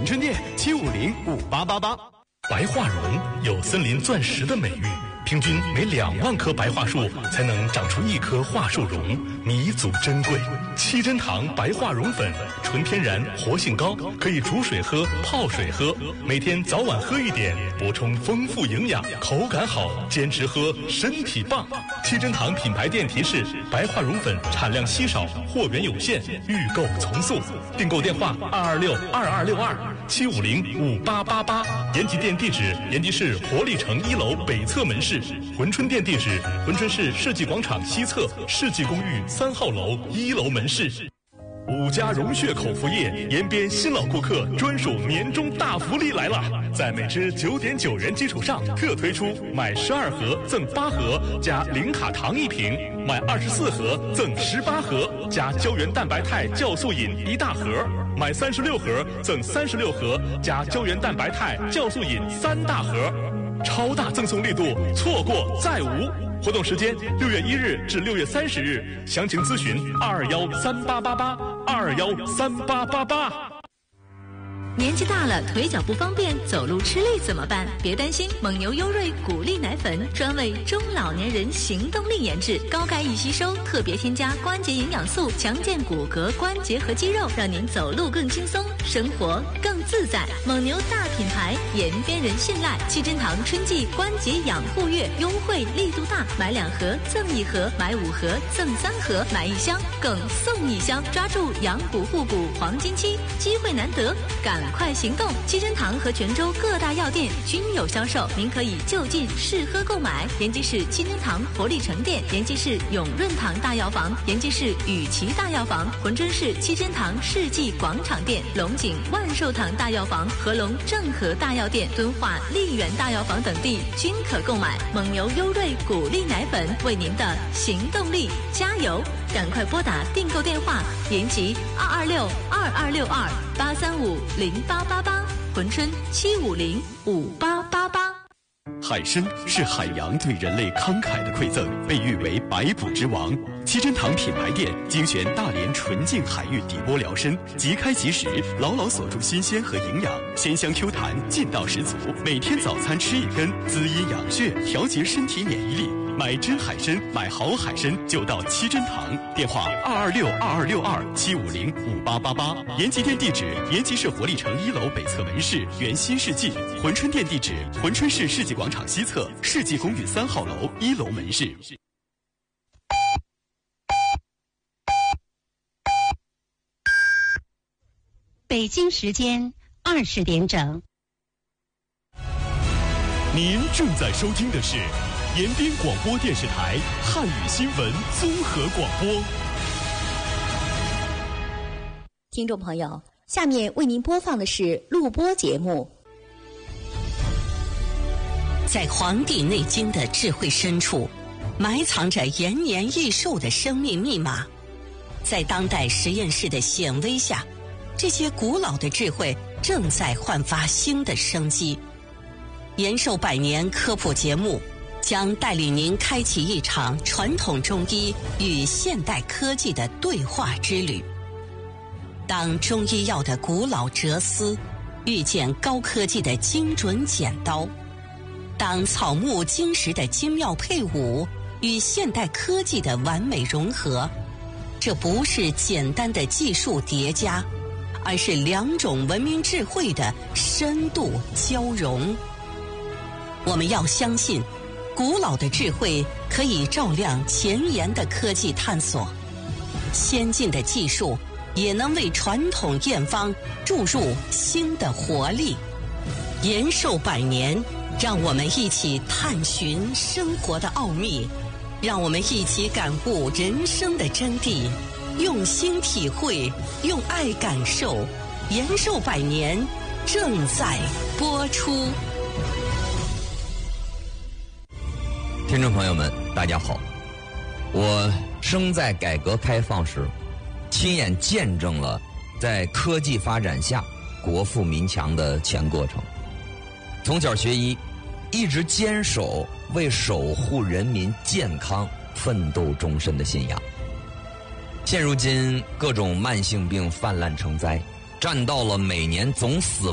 珲春店7505888。 白桦榕有森林钻石的美誉，平均每2万棵白桦树才能长出1棵桦树榕，弥足珍贵。七珍堂白桦榕粉，纯天然，活性高，可以煮水喝、泡水喝，每天早晚喝一点，补充丰富营养，口感好，坚持喝身体棒。七珍堂品牌店提示：白桦榕粉产量稀少，货源有限，预购从速。订购电话226-2262，7505888。延吉店地址：延吉市活力城1楼北侧门市。珲春店地址：珲春市世纪广场西侧世纪公寓3号楼1楼门市。5家融血口服液延边新老顾客专属年终大福利来了，在每支9.9元基础上特推出买12盒赠8盒加零卡糖1瓶，买24盒赠18盒加胶原蛋白肽酵素饮1大盒，买36盒赠36盒加胶原蛋白肽酵素饮3大盒，超大赠送力度，错过再无。活动时间6月1日至6月30日，详情咨询2213888，2213888。 年纪大了，腿脚不方便，走路吃力怎么办？别担心，蒙牛优瑞谷粒奶粉专为中老年人行动力研制，高钙易吸收，特别添加关节营养素，强健骨骼、关节和肌肉，让您走路更轻松，生活更自在。蒙牛大品牌，延边人信赖。七珍堂春季关节养护月优惠力度大，买2盒赠1盒，买5盒赠3盒，买1箱更送1箱，抓住养骨护骨黄金期，机会难得，赶快行动！七珍堂和泉州各大药店均有销售，您可以就近试喝购买。延吉市七珍堂活力城店、延吉市永润堂大药房、延吉市雨琦大药房、珲春市七珍堂世纪广场店、龙井万寿堂大药房、合龙正和大药店、敦化丽园大药房等地均可购买。蒙牛优瑞谷粒奶粉，为您的行动力加油！赶快拨打订购电话：延吉226-2262-835-0888，珲春7505888。 海参是海洋对人类慷慨的馈赠，被誉为百补之王。七珍堂品牌店精选大连纯净海域底波疗参，即开即食，牢牢锁住新鲜和营养，鲜香 Q 弹，劲道十足。每天早餐吃1根，滋阴养血，调节身体免疫力。买真海参，买好海参就到七珍堂。电话226-2262-750-5888。延吉店地址：延吉市活力城1楼北侧门市原新世纪。珲春店地址：珲春市世纪广场西侧世纪公寓3号楼1楼门市。 北京时间20点整。 您正在收听的是延边广播电视台汉语新闻综合广播。 听众朋友，下面为您播放的是录播节目。 在《黄帝内经》的智慧深处，埋藏着延年益寿的生命密码。在当代实验室的显微下，这些古老的智慧正在焕发新的生机。延寿百年科普节目将带领您开启一场传统中医与现代科技的对话之旅。当中医药的古老哲思遇见高科技的精准剪刀，当草木金石的精妙配伍与现代科技的完美融合，这不是简单的技术叠加，而是2种文明智慧的深度交融。我们要相信，古老的智慧可以照亮前沿的科技探索，先进的技术也能为传统验方注入新的活力。延寿百年，让我们一起探寻生活的奥秘，让我们一起感悟人生的真谛，用心体会，用爱感受。延寿百年正在播出。 听众朋友们，大家好，我生在改革开放时，亲眼见证了在科技发展下国富民强的全过程。从小学医，一直坚守为守护人民健康奋斗终身的信仰。现如今各种慢性病泛滥成灾，占到了每年总死